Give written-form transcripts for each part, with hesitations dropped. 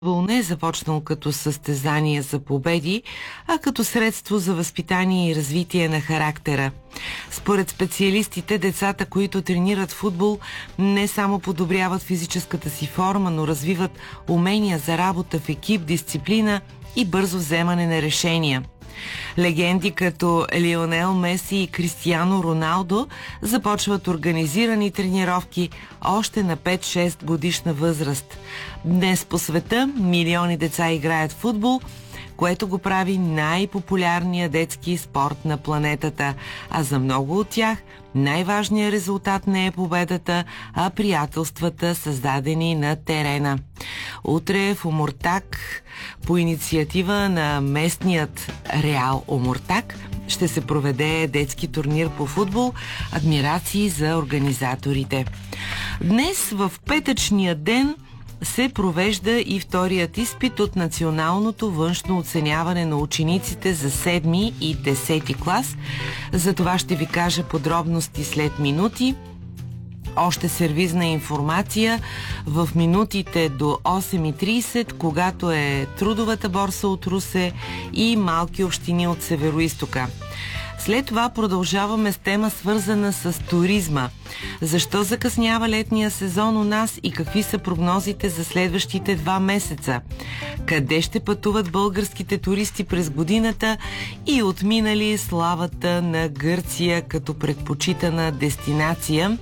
Не е започнал като състезание за победи, а като средство за възпитание и развитие на характера. Според специалистите, децата, които тренират футбол, не само подобряват физическата си форма, но развиват умения за работа в екип, дисциплина и бързо вземане на решения. Легенди като Лионел Меси и Кристиано Роналдо започват организирани тренировки още на 5-6 годишна възраст. Днес по света милиони деца играят футбол, което го прави най-популярния детски спорт на планетата, а за много от тях най-важният резултат не е победата, а приятелствата, създадени на терена. Утре в Омуртаг, по инициатива на местният Реал Омуртаг, ще се проведе детски турнир по футбол. Адмирации за организаторите. Днес в петъчния ден се провежда и вторият изпит от националното външно оценяване на учениците за 7 и 10 клас. За това ще ви кажа подробности след минути. Още сервизна информация в минутите до 8:30, когато е трудовата борса от Русе и малки общини от Североизтока. След това продължаваме с тема, свързана с туризма. Защо закъснява летния сезон у нас и какви са прогнозите за следващите 2 месеца? Къде ще пътуват българските туристи през годината и отминали славата на Гърция като предпочитана дестинация?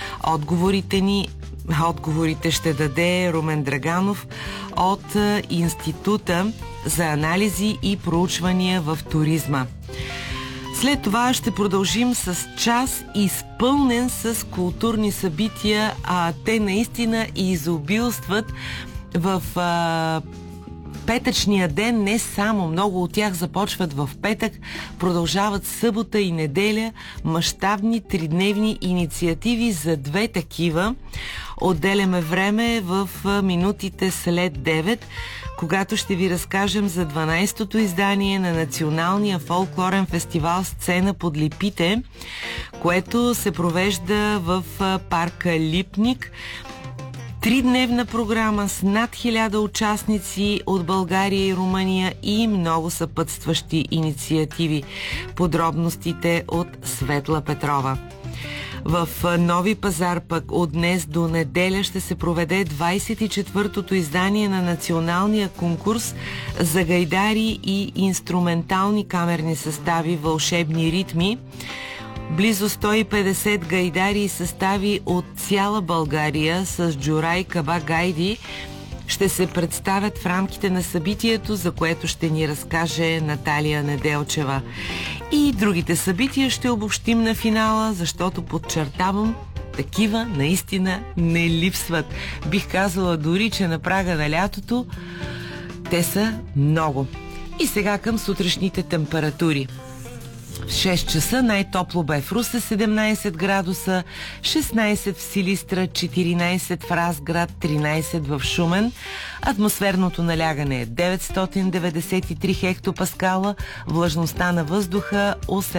Отговорите ще даде Румен Драганов от Института за анализи и проучвания в туризма. След това ще продължим с час изпълнен с културни събития, а те наистина изобилстват в петъчния ден. Не само, много от тях започват в петък, продължават събота и неделя, мащабни 3-дневни инициативи. За 2 такива отделяме време в минутите след 9, когато ще ви разкажем за 12-то издание на Националния фолклорен фестивал "Сцена под липите", което се провежда в парка Липник. 3-дневна програма с над 1000 участници от България и Румъния и много съпътстващи инициативи. Подробностите от Светла Петрова. В Нови пазар пък от днес до неделя ще се проведе 24-тото издание на националния конкурс за гайдари и инструментални камерни състави "Вълшебни ритми". Близо 150 гайдари и състави от цяла България с джура и каба гайди ще се представят в рамките на събитието, за което ще ни разкаже Наталия Неделчева. И другите събития ще обобщим на финала, защото, подчертавам, такива наистина не липсват. Бих казала дори, че на прага на лятото те са много. И сега към сутрешните температури. В 6 часа най-топло бе в Русе 17 градуса, 16 в Силистра, 14 в Разград, 13 в Шумен. Атмосферното налягане е 993 хектопаскала, влажността на въздуха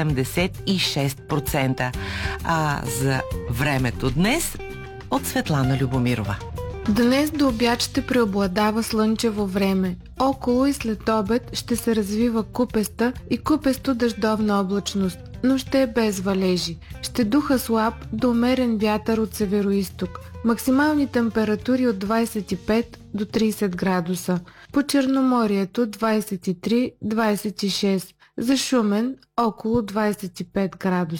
86%. А за времето днес от Светлана Любомирова. Днес до обяд ще преобладава слънчево време. Около и след обед ще се развива купеста и купесто дъждовна облачност, но ще е без валежи. Ще духа слаб до умерен вятър от североизток. Максимални температури от 25 до 30 градуса. По Черноморието 23-26. За Шумен около 25 градуса.